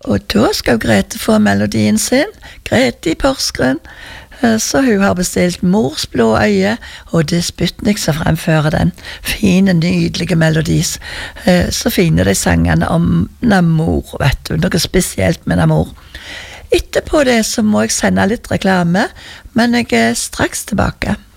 Og da skal Grete få melodien sin, Grete i Porsgrunn, så hun har bestilt Mors blå øye, og det er Sputnik som fremfører den fine, nydelige melodis. Så fine de sangene om Namor, vet du, noe spesielt med Namor. Etterpå det så må jeg sende litt reklame, men jeg er straks tilbake.